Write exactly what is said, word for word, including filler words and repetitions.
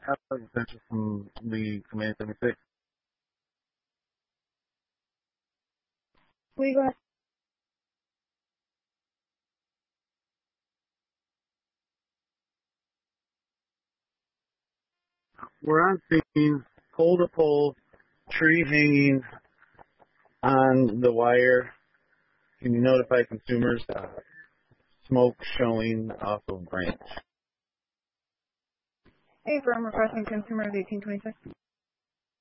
Alex Essential from the Command seventy-six. Will you go ahead? We're on scene, pole to pole, tree hanging on the wire. Can you notify consumers? Uh, smoke showing off of branch. A firm requesting consumers eighteen twenty-six.